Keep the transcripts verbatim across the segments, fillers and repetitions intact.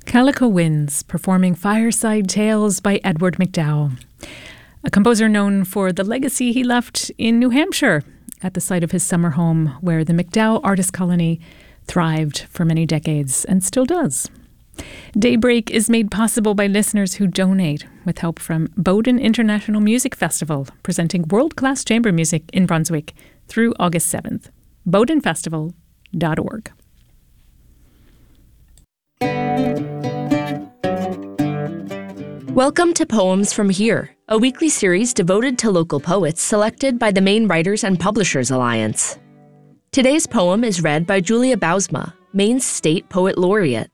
Calico Winds, performing Fireside Tales by Edward MacDowell, a composer known for the legacy he left in New Hampshire at the site of his summer home, where the MacDowell Artist Colony thrived for many decades and still does. Daybreak is made possible by listeners who donate, with help from Bowden International Music Festival, presenting world-class chamber music in Brunswick through August seventh. bowden festival dot org. Welcome to Poems from Here, a weekly series devoted to local poets selected by the Maine Writers and Publishers Alliance. Today's poem is read by Julia Bousma, Maine's State Poet Laureate.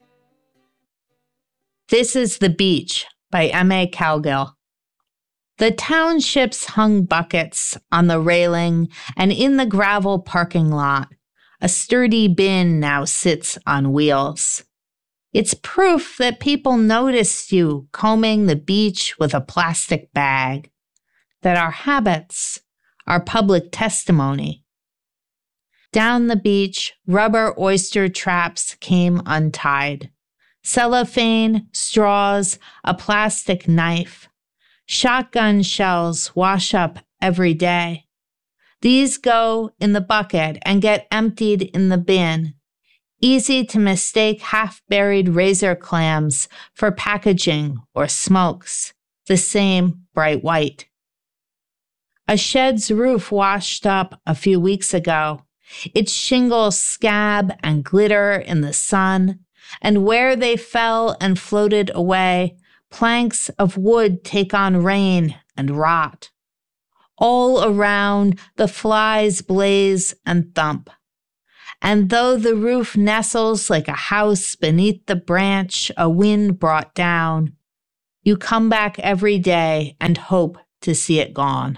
This is the Beach by M A Cowgill. The townships hung buckets on the railing, and in the gravel parking lot, a sturdy bin now sits on wheels. It's proof that people noticed you combing the beach with a plastic bag, that our habits are public testimony. Down the beach, rubber oyster traps came untied. Cellophane, straws, a plastic knife. Shotgun shells wash up every day. These go in the bucket and get emptied in the bin. Easy to mistake half-buried razor clams for packaging or smokes, the same bright white. A shed's roof washed up a few weeks ago. Its shingles scab and glitter in the sun, and where they fell and floated away, planks of wood take on rain and rot. All around, the flies blaze and thump. And though the roof nestles like a house beneath the branch a wind brought down, you come back every day and hope to see it gone.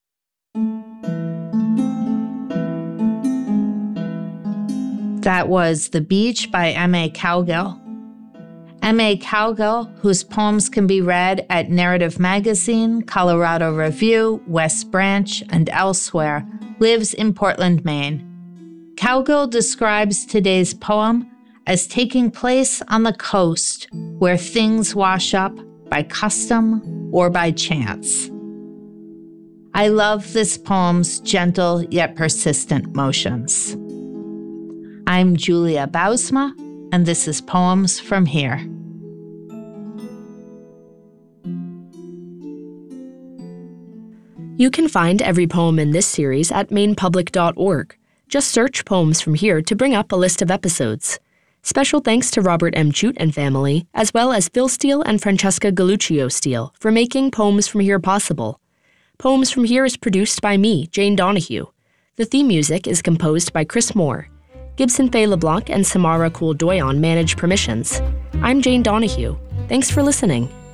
That was The Beach by M A Cowgill. M A Cowgill, whose poems can be read at Narrative Magazine, Colorado Review, West Branch, and elsewhere, lives in Portland, Maine. Cowgill describes today's poem as taking place on the coast where things wash up by custom or by chance. I love this poem's gentle yet persistent motions. I'm Julia Bousma, and this is Poems from Here. You can find every poem in this series at maine public dot org. Just search Poems from Here to bring up a list of episodes. Special thanks to Robert M. Chute and family, as well as Phil Steele and Francesca Galluccio Steele for making Poems from Here possible. Poems from Here is produced by me, Jane Donahue. The theme music is composed by Chris Moore. Gibson Faye LeBlanc and Samara Cool-Doyon manage permissions. I'm Jane Donahue. Thanks for listening.